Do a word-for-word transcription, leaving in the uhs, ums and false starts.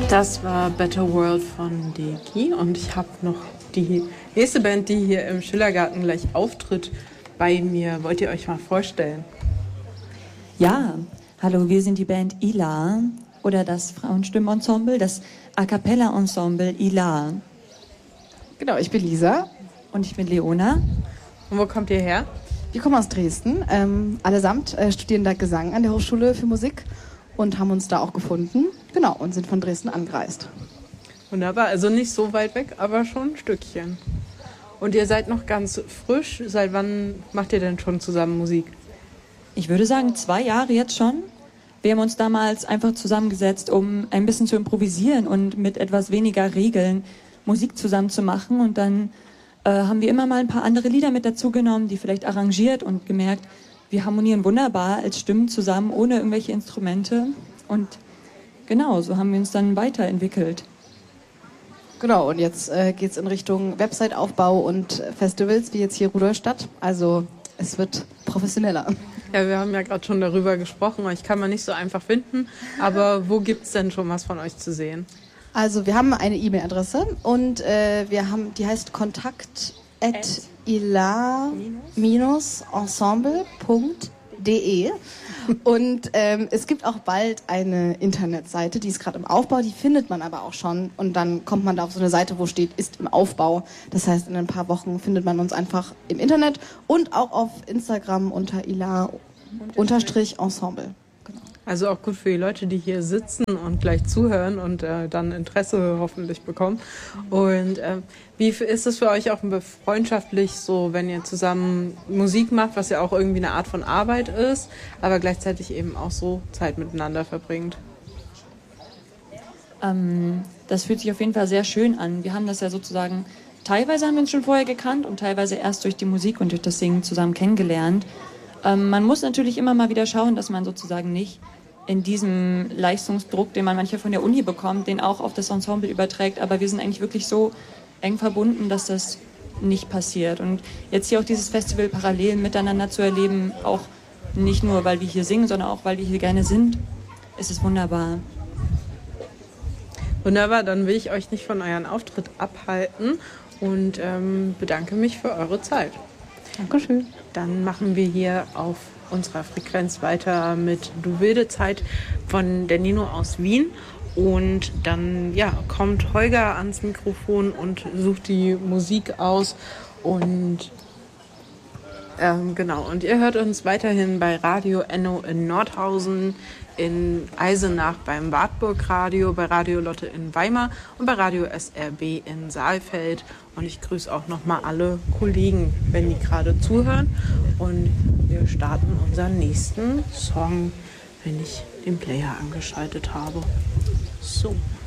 Das war Better World von Deki und ich habe noch die nächste Band, die hier im Schillergarten gleich auftritt, bei mir. Wollt ihr euch mal vorstellen? Ja, hallo, wir sind die Band Ila oder das Frauenstimmenensemble, das A Cappella Ensemble Ila. Genau, ich bin Lisa. Und ich bin Leona. Und wo kommt ihr her? Wir kommen aus Dresden, ähm, allesamt äh, studieren da Gesang an der Hochschule für Musik und haben uns da auch gefunden. Genau, und sind von Dresden angereist. Wunderbar, also nicht so weit weg, aber schon ein Stückchen. Und ihr seid noch ganz frisch. Seit wann macht ihr denn schon zusammen Musik? Ich würde sagen, zwei Jahre jetzt schon. Wir haben uns damals einfach zusammengesetzt, um ein bisschen zu improvisieren und mit etwas weniger Regeln Musik zusammen zu machen. Und dann äh, haben wir immer mal ein paar andere Lieder mit dazu genommen, die vielleicht arrangiert und gemerkt, wir harmonieren wunderbar als Stimmen zusammen, ohne irgendwelche Instrumente. Und genau, so haben wir uns dann weiterentwickelt. Genau, und jetzt äh, geht es in Richtung Website-Aufbau und Festivals, wie jetzt hier Rudolstadt. Also es wird professioneller. Ja, wir haben ja gerade schon darüber gesprochen. Euch kann man nicht so einfach finden. Aber wo gibt es denn schon was von euch zu sehen? Also wir haben eine E-Mail-Adresse und äh, wir haben, die heißt kontakt at ila ensemble punkt de und ähm, es gibt auch bald eine Internetseite, die ist gerade im Aufbau, die findet man aber auch schon und dann kommt man da auf so eine Seite, wo steht, ist im Aufbau. Das heißt, in ein paar Wochen findet man uns einfach im Internet und auch auf Instagram unter ila unterstrich ensemble. Also auch gut für die Leute, die hier sitzen und gleich zuhören und äh, dann Interesse hoffentlich bekommen. Und äh, wie ist es für euch auch freundschaftlich so, wenn ihr zusammen Musik macht, was ja auch irgendwie eine Art von Arbeit ist, aber gleichzeitig eben auch so Zeit miteinander verbringt? Ähm, das fühlt sich auf jeden Fall sehr schön an. Wir haben das ja sozusagen, teilweise haben wir uns schon vorher gekannt und teilweise erst durch die Musik und durch das Singen zusammen kennengelernt. Ähm, man muss natürlich immer mal wieder schauen, dass man sozusagen nicht in diesem Leistungsdruck, den man manchmal von der Uni bekommt, den auch auf das Ensemble überträgt. Aber wir sind eigentlich wirklich so eng verbunden, dass das nicht passiert. Und jetzt hier auch dieses Festival parallel miteinander zu erleben, auch nicht nur, weil wir hier singen, sondern auch, weil wir hier gerne sind, ist es wunderbar. Wunderbar, dann will ich euch nicht von euren Auftritt abhalten und ähm, bedanke mich für eure Zeit. Dankeschön. Dann machen wir hier auf unserer Frequenz weiter mit Du wilde Zeit von der Nino aus Wien. Und dann ja, kommt Holger ans Mikrofon und sucht die Musik aus. Und ähm, genau, und ihr hört uns weiterhin bei Radio Enno in Nordhausen, in Eisenach beim Wartburg Radio, bei Radio Lotte in Weimar und bei Radio S R B in Saalfeld. Und ich grüße auch nochmal alle Kollegen, wenn die gerade zuhören. Und wir starten unseren nächsten Song, wenn ich den Player angeschaltet habe. So.